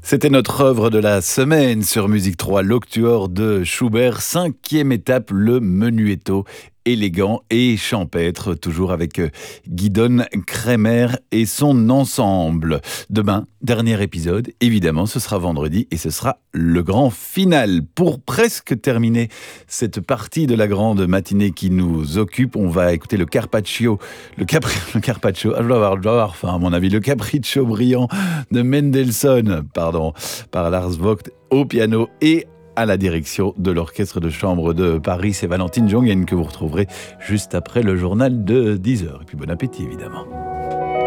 C'était notre œuvre de la semaine sur Musique 3, l'Octuor de Schubert, 5e étape, le menuetto élégant et champêtre, toujours avec Guidon Kremer et son ensemble. Demain, dernier épisode, évidemment, ce sera vendredi et ce sera le grand final. Pour presque terminer cette partie de la grande matinée qui nous occupe, on va écouter le Carpaccio, le Carpaccio, je dois avoir faim à mon avis, le Capriccio brillant de Mendelssohn, par Lars Vogt au piano et à la direction de l'Orchestre de Chambre de Paris. C'est Valentine Jongen que vous retrouverez juste après le journal de 10h. Et puis bon appétit évidemment.